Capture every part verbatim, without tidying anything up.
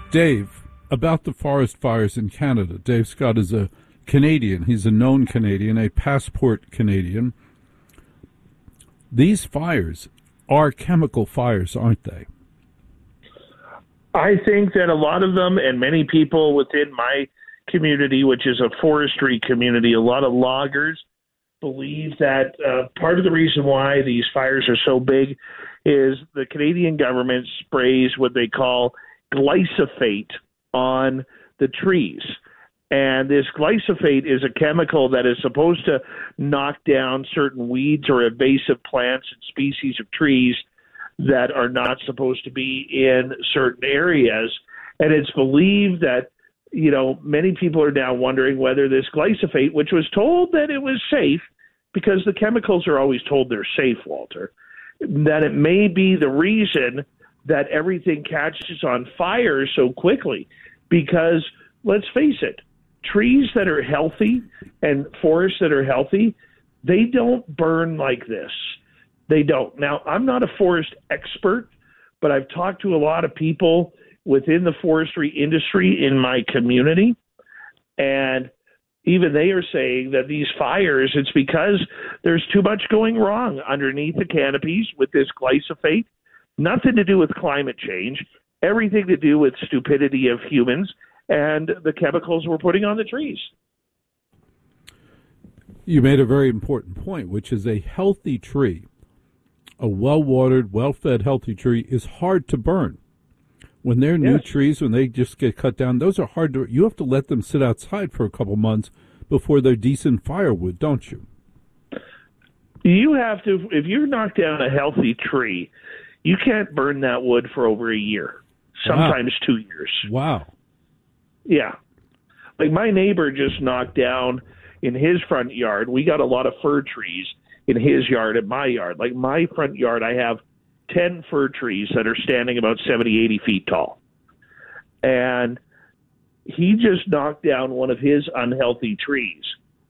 Dave, about the forest fires in Canada. Dave Scott is a Canadian. He's a known Canadian, a passport Canadian. These fires are chemical fires, aren't they? I think that a lot of them, and many people within my community, which is a forestry community, a lot of loggers believe that uh, part of the reason why these fires are so big is the Canadian government sprays what they call glyphosate on the trees. And this glyphosate is a chemical that is supposed to knock down certain weeds or invasive plants and species of trees that are not supposed to be in certain areas. And it's believed that, you know, many people are now wondering whether this glyphosate, which was told that it was safe, because the chemicals are always told they're safe, Walter, that it may be the reason that everything catches on fire so quickly. Because let's face it, trees that are healthy and forests that are healthy, they don't burn like this. They don't. Now, I'm not a forest expert, but I've talked to a lot of people within the forestry industry in my community, and even they are saying that these fires, it's because there's too much going wrong underneath the canopies with this glyphosate. Nothing to do with climate change, everything to do with stupidity of humans and the chemicals we're putting on the trees. You made a very important point, which is a healthy tree, a well-watered, well-fed, healthy tree is hard to burn. When they're new yes. trees, when they just get cut down, those are hard to, you have to let them sit outside for a couple months before they're decent firewood, don't you? You have to, if you knock down a healthy tree, you can't burn that wood for over a year, sometimes wow. two years. Wow. Yeah. Like my neighbor just knocked down in his front yard. We got a lot of fir trees in his yard and my yard. Like my front yard, I have ten fir trees that are standing about seventy, eighty feet tall. And he just knocked down one of his unhealthy trees.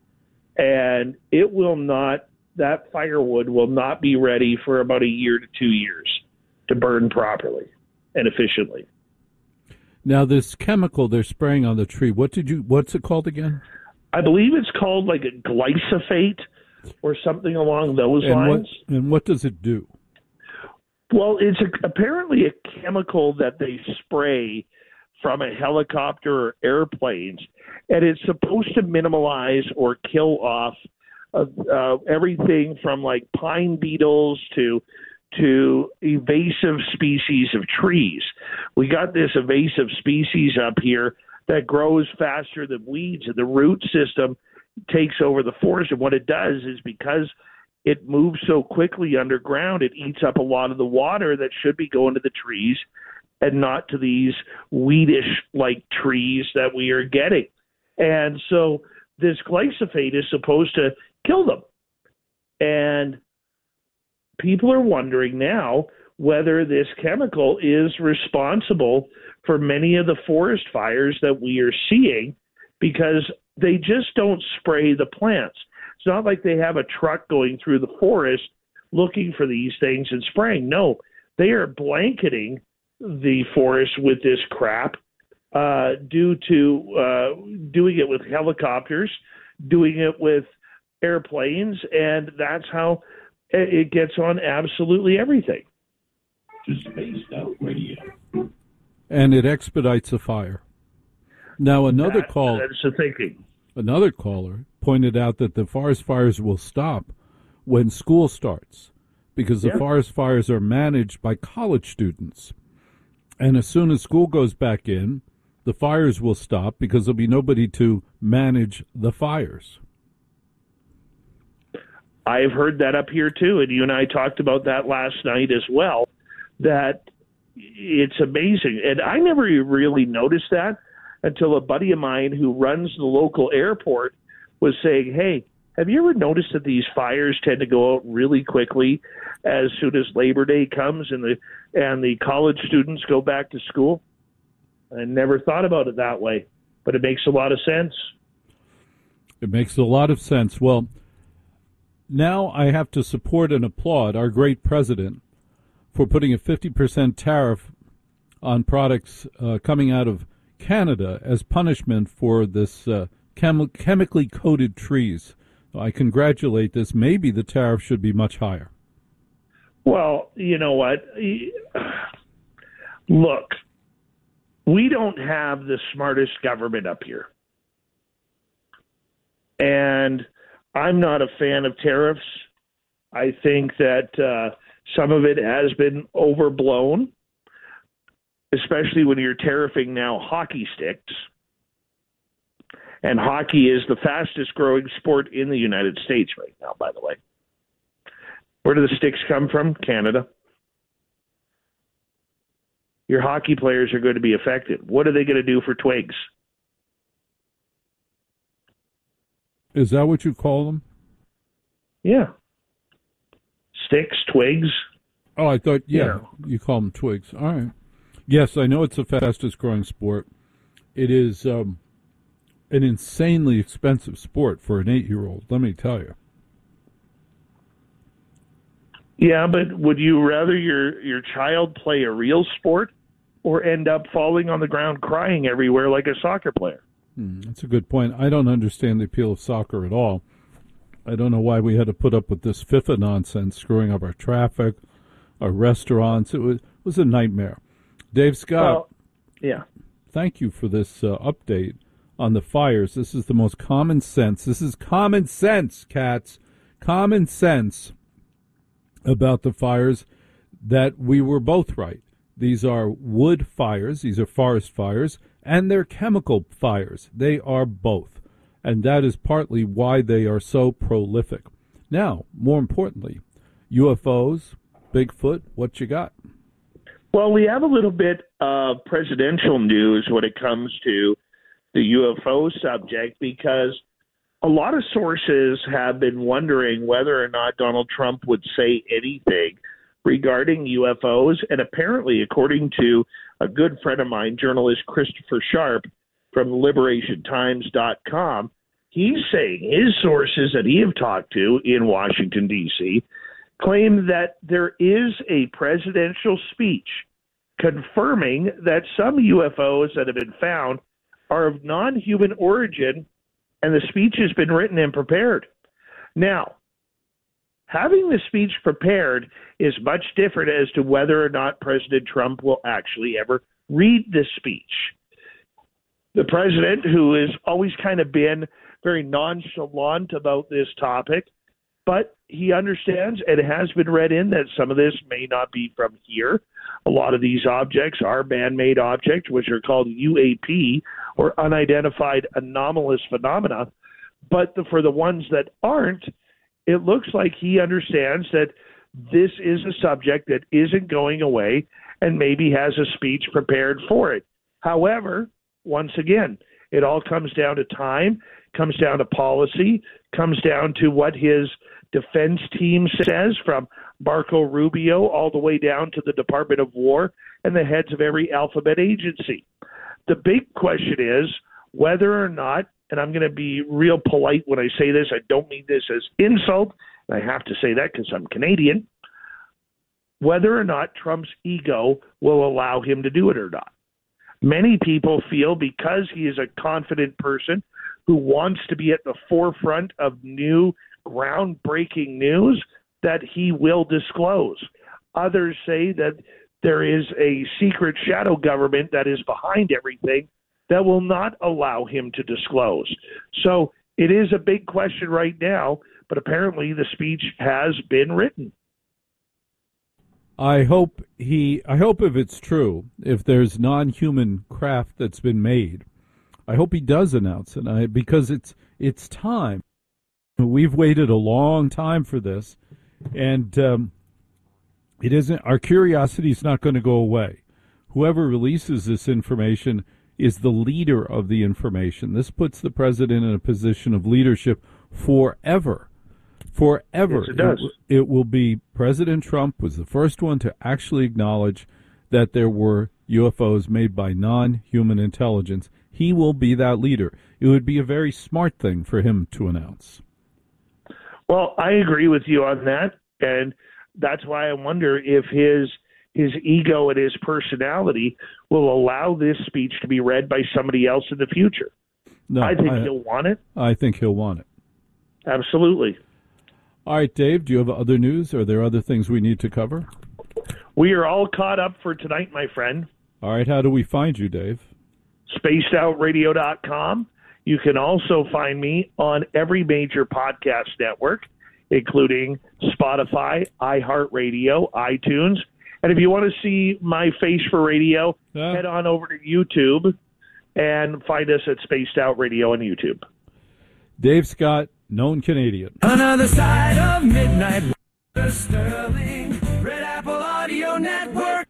And it will not, that firewood will not be ready for about a year to two years to burn properly and efficiently. Now, this chemical they're spraying on the tree, what did you, what's it called again? I believe it's called like a glyphosate or something along those and lines. What, and what does it do? Well, it's a, apparently a chemical that they spray from a helicopter or airplanes, and it's supposed to minimize or kill off uh, uh, everything from like pine beetles to to invasive species of trees. We got this invasive species up here that grows faster than weeds, and the root system takes over the forest. And what it does is because it moves so quickly underground, it eats up a lot of the water that should be going to the trees and not to these weedish-like trees that we are getting. And so this glyphosate is supposed to kill them. And people are wondering now whether this chemical is responsible for many of the forest fires that we are seeing, because they just don't spray the plants. It's not like they have a truck going through the forest looking for these things and spraying. No, they are blanketing the forest with this crap uh, due to uh, doing it with helicopters, doing it with airplanes, and that's how it gets on absolutely everything. Just spaced out radio. And it expedites a fire. Now, another that, call. That's the thinking. Another caller pointed out that the forest fires will stop when school starts, because the yeah. forest fires are managed by college students. And as soon as school goes back in, the fires will stop because there'll be nobody to manage the fires. I've heard that up here too, and you and I talked about that last night as well, that it's amazing. And I never really noticed that until a buddy of mine who runs the local airport was saying, hey, have you ever noticed that these fires tend to go out really quickly as soon as Labor Day comes and the and the college students go back to school? I never thought about it that way, but it makes a lot of sense. It makes a lot of sense. Well, now I have to support and applaud our great president for putting a fifty percent tariff on products uh, coming out of Canada as punishment for this uh, chem- chemically coated trees. I congratulate this. Maybe the tariff should be much higher. Well, you know what? Look, we don't have the smartest government up here. And I'm not a fan of tariffs. I think that uh, some of it has been overblown, especially when you're tariffing now hockey sticks. And hockey is the fastest growing sport in the United States right now, by the way. Where do the sticks come from? Canada. Your hockey players are going to be affected. What are they going to do for twigs? Is that what you call them? Yeah. Sticks, twigs. Oh, I thought, yeah, yeah, you call them twigs. All right. Yes, I know it's the fastest growing sport. It is um, an insanely expensive sport for an eight-year-old, let me tell you. Yeah, but would you rather your, your child play a real sport or end up falling on the ground crying everywhere like a soccer player? Hmm, that's a good point. I don't understand the appeal of soccer at all. I don't know why we had to put up with this FIFA nonsense, screwing up our traffic, our restaurants. It was, it was a nightmare. Dave Scott, well, yeah. Thank you for this uh, update on the fires. This is the most common sense. This is common sense, cats. Common sense about the fires, that we were both right. These are wood fires, these are forest fires, and they're chemical fires. They are both. And that is partly why they are so prolific. Now, more importantly, U F Os, Bigfoot, what you got? Well, we have a little bit of presidential news when it comes to the U F O subject, because a lot of sources have been wondering whether or not Donald Trump would say anything regarding U F Os. And apparently, according to a good friend of mine, journalist Christopher Sharp from liberation times dot com, he's saying his sources that he have talked to in Washington, D C, claim that there is a presidential speech confirming that some U F Os that have been found are of non-human origin, and the speech has been written and prepared. Now, having the speech prepared is much different as to whether or not President Trump will actually ever read this speech. The president, who has always kind of been very nonchalant about this topic, but he understands, and it has been read in, that some of this may not be from here. A lot of these objects are man-made objects, which are called U A P, or unidentified anomalous phenomena. But the, for the ones that aren't, it looks like he understands that this is a subject that isn't going away, and maybe has a speech prepared for it. However, once again, it all comes down to time, comes down to policy, comes down to what his defense team says, from Marco Rubio all the way down to the Department of War and the heads of every alphabet agency. The big question is whether or not, and I'm going to be real polite when I say this, I don't mean this as insult, and I have to say that because I'm Canadian, whether or not Trump's ego will allow him to do it or not. Many people feel because he is a confident person who wants to be at the forefront of new groundbreaking news, that he will disclose. Others say that there is a secret shadow government that is behind everything that will not allow him to disclose. So it is a big question right now, but apparently the speech has been written. I hope he, I hope if it's true, if there's non-human craft that's been made, I hope he does announce it, I, because it's it's time. We've waited a long time for this, and um, it isn't. Our curiosity is not going to go away. Whoever releases this information is the leader of the information. This puts the president in a position of leadership forever. Forever. Yes, it does. It, it will be President Trump was the first one to actually acknowledge that there were U F Os made by non-human intelligence. He will be that leader. It would be a very smart thing for him to announce. Well, I agree with you on that, and that's why I wonder if his his ego and his personality will allow this speech to be read by somebody else in the future. No, I think I, he'll want it. I think he'll want it. Absolutely. All right, Dave, do you have other news? Are there other things we need to cover? We are all caught up for tonight, my friend. All right, how do we find you, Dave? spaced out radio dot com. You can also find me on every major podcast network, including Spotify, iHeartRadio, iTunes. And if you want to see my face for radio, Yeah. head on over to YouTube and find us at Spaced Out Radio on YouTube. Dave Scott, known Canadian. Another side of midnight. Sterling, Red Apple Audio Network.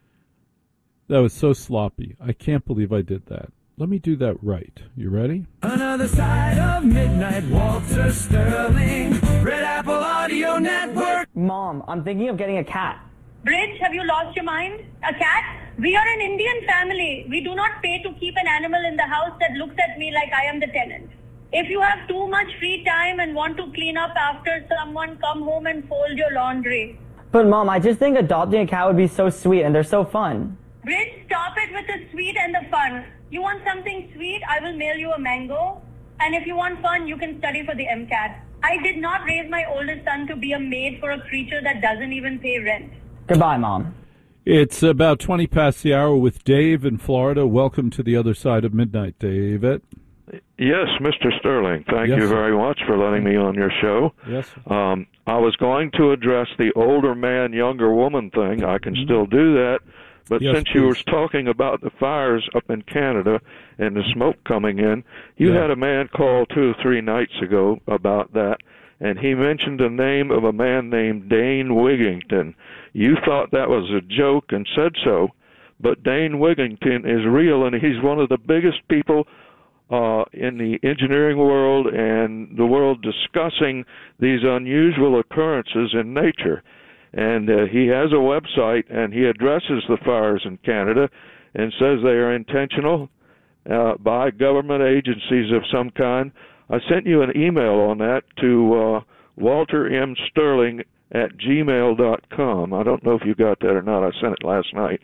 That was so sloppy. I can't believe I did that. Let me do that right. You ready? Another side of midnight. Walter Sterling, Red Apple Audio Network. Mom, I'm thinking of getting a cat. Bridge, have you lost your mind? A cat? We are an Indian family. We do not pay to keep an animal in the house that looks at me like I am the tenant. If you have too much free time and want to clean up after someone, come home and fold your laundry. But Mom, I just think adopting a cat would be so sweet and they're so fun. Bridge, stop it with the sweet and the fun. You want something sweet, I will mail you a mango. And if you want fun, you can study for the MCAT. I did not raise my oldest son to be a maid for a creature that doesn't even pay rent. Goodbye, Mom. It's about twenty past the hour with Dave in Florida. Welcome to the other side of midnight, David. Yes, Mister Sterling. Thank Yes, you sir. very much for letting me on your show. Yes. Um, I was going to address the older man, younger woman thing. I can Mm-hmm. still do that. But Yes, since you were please. talking about the fires up in Canada and the smoke coming in, you Yeah. had a man call two or three nights ago about that, and he mentioned the name of a man named Dane Wigington. You thought that was a joke and said so, but Dane Wigington is real, and he's one of the biggest people uh, in the engineering world and the world discussing these unusual occurrences in nature. And uh, he has a website, and he addresses the fires in Canada and says they are intentional uh, by government agencies of some kind. I sent you an email on that to uh, Walter M. Sterling at gmail dot com. I don't know if you got that or not. I sent it last night.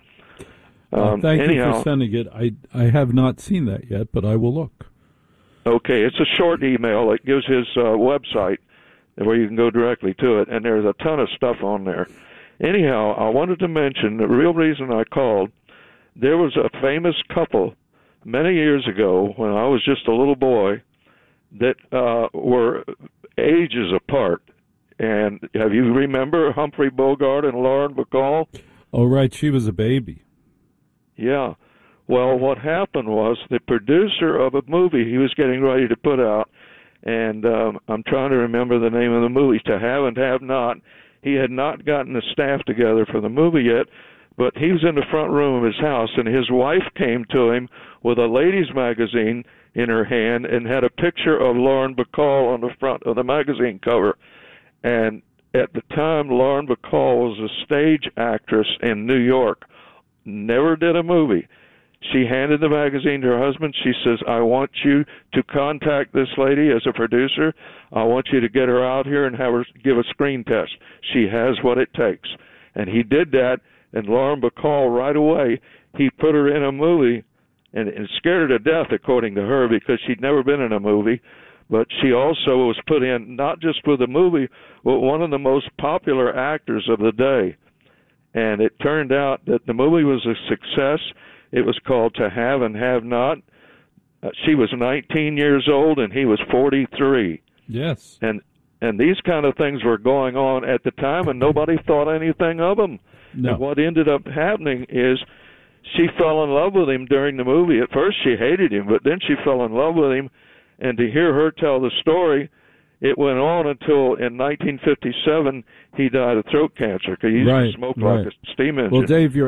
Uh, Um, thank anyhow, you for sending it. I I have not seen that yet, but I will look. Okay, it's a short email. It gives his uh, website where you can go directly to it, and there's a ton of stuff on there. Anyhow, I wanted to mention the real reason I called. There was a famous couple many years ago when I was just a little boy that uh, were ages apart. And have you remember Humphrey Bogart and Lauren Bacall? Oh, right. She was a baby. Yeah. Well, what happened was the producer of a movie he was getting ready to put out, and um, I'm trying to remember the name of the movie, To Have and Have Not. He had not gotten the staff together for the movie yet, but he was in the front room of his house, and his wife came to him with a ladies' magazine in her hand and had a picture of Lauren Bacall on the front of the magazine cover. And at the time, Lauren Bacall was a stage actress in New York, never did a movie. She handed the magazine to her husband. She says, I want you to contact this lady as a producer. I want you to get her out here and have her give a screen test. She has what it takes. And he did that, and Lauren Bacall right away, he put her in a movie, and it scared her to death, according to her, because she'd never been in a movie. But she also was put in not just for the movie, but one of the most popular actors of the day. And it turned out that the movie was a success. It was called To Have and Have Not. Uh, she was nineteen years old, and he was forty-three. Yes. And and these kind of things were going on at the time, and nobody thought anything of them. No. And what ended up happening is she fell in love with him during the movie. At first she hated him, but then she fell in love with him. And to hear her tell the story, it went on until in nineteen fifty-seven he died of throat cancer because he used Right, to smoke right. like a steam engine. Well, Dave, you're